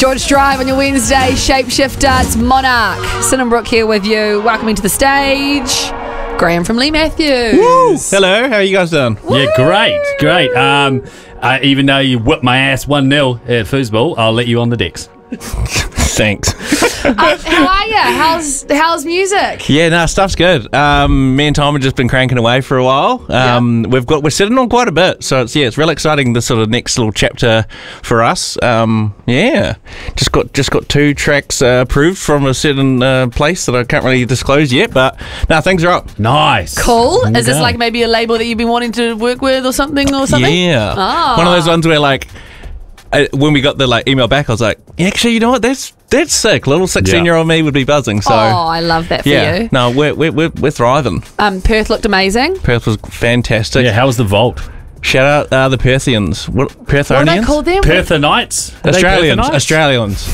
George Drive on your Wednesday, Shapeshifter, it's Monarch. Sinnenbrook here with you. Welcoming to the stage, Graham from Lee Matthews. Woo! Hello, how are you guys doing? Woo! Yeah, great. Even though you whipped my ass 1-0 at foosball, I'll let you on the decks. Thanks. How are you? How's music? Yeah, no, stuff's good. Me and Tom have just been cranking away for a while. We're sitting on quite a bit, so it's really exciting. This sort of next little chapter for us. Just got 2 tracks approved from a certain place that I can't really disclose yet, but no, things are up. Nice, cool. Is this like maybe a label that you've been wanting to work with or something? Yeah, one of those ones where like. When we got the email back, I was like, actually, you know what? That's sick. Little 16-year-old me would be buzzing. So, I love that for you. No, we're thriving. Perth looked amazing. Perth was fantastic. Yeah, how was the vault? Shout out the Perthians. Perthonians? What do they call them? Perthonites? Australians. Australians.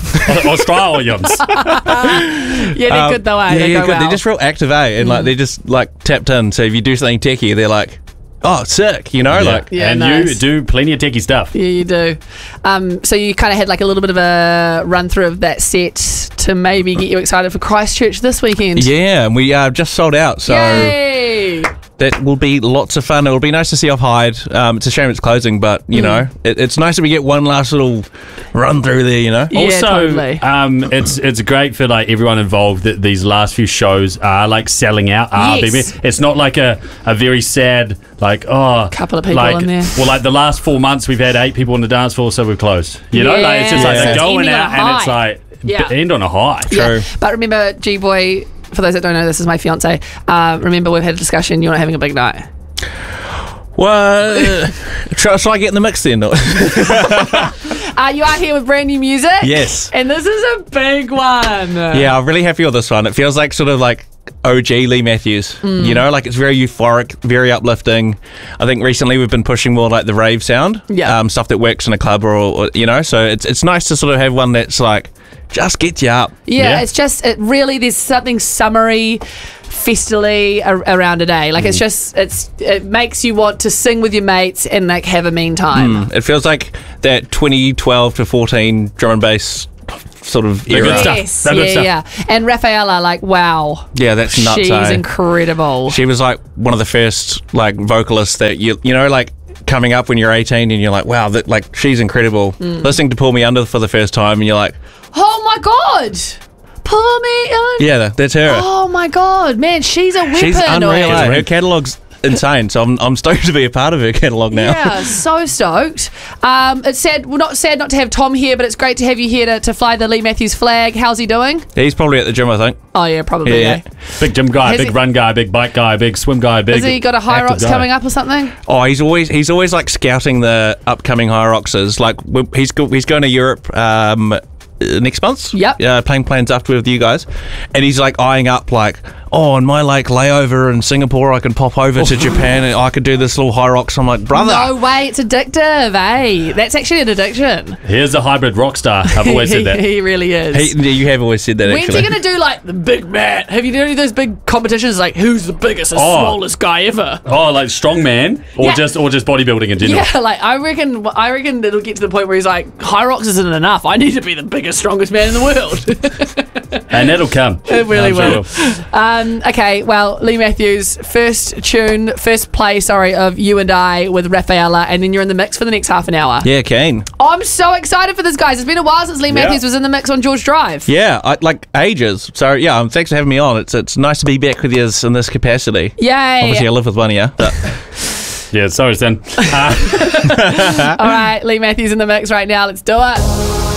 Yeah, they're good though, eh? Yeah, they go good. well. They're just real active, eh? And they're just tapped in. So if you do something techie, they're like, oh, sick, you know? And nice. You do plenty of techie stuff. Yeah, you do. So you kind of had like a little bit of a run through of that set to maybe get you excited for Christchurch this weekend. Yeah, and we just sold out. So yay! That will be lots of fun. It will be nice to see Off Hyde. It's a shame it's closing, but you know, it's nice that we get one last little run through there. You know. Yeah, also, totally. It's great for everyone involved that these last few shows are selling out. Yes. It's not like a very sad couple of people in there. Well, the last 4 months we've had 8 people on the dance floor, so we're closed. You know, it's just they're going out and it's end on a high. True. But remember, G-Boy. For those that don't know, this is my fiance. Remember, we've had a discussion. You're not having a big night. Well, shall I get in the mix then? You are here with brand new music. Yes. And this is a big one. Yeah, I'm really happy with this one. It feels like sort of like OG Lee Matthews. You know, it's very euphoric, very uplifting. I think recently we've been pushing more like the rave sound. Yeah. Stuff that works in a club or you know, so it's nice to sort of have one that's like just gets you up. Yeah, it's just there's something summery, festily around a day. It makes you want to sing with your mates and have a mean time. It feels like that 2012 to 14 drum and bass sort of era. Good stuff. Yes, Good stuff. yeah. And Rafaela, wow. Yeah, that's nuts. She's incredible. She was like one of the first vocalists that you know coming up when you're 18 and you're like, wow, that she's incredible. Listening to Pull Me Under for the first time and you're like, oh my god, Pull Me Under. Yeah, that's her. Oh my god, man, she's a weapon. She's unreal. Her catalogue's insane, so I'm stoked to be a part of her catalogue now. Yeah, so stoked. It's sad, not to have Tom here, but it's great to have you here to fly the Lee Matthews flag. How's he doing? He's probably at the gym, I think. Oh yeah, probably. Yeah. Big gym guy, big run guy, big bike guy, big swim guy, big. Has he got a High Rocks coming up or something? Oh, he's always scouting the upcoming High Rockses. He's going to Europe next month. Yep. Playing plans after with you guys, and he's eyeing up on my layover in Singapore, I can pop over to Japan and I could do this little High Rocks. I'm like, brother. No way, it's addictive, eh? That's actually an addiction. Here's a hybrid rock star. I've always said that. He really is. You have always said that. When's he going to do the big mat? Have you done any of those big competitions who's the biggest and smallest guy ever? Oh, strongman or just bodybuilding in general? Yeah, I reckon it'll get to the point where he's like, High Rocks isn't enough. I need to be the biggest, strongest man in the world. And that'll come. It really will. Okay, well, Lee Matthews, first play, of You and I with Rafaela, and then you're in the mix for the next half an hour. Yeah, keen. I'm so excited for this, guys. It's been a while since Lee Matthews was in the mix on George Drive. Yeah, ages. So, yeah, thanks for having me on. It's nice to be back with you in this capacity. Yay. Obviously, I live with one of you. Yeah, sorry, Stan. All right, Lee Matthews in the mix right now. Let's do it.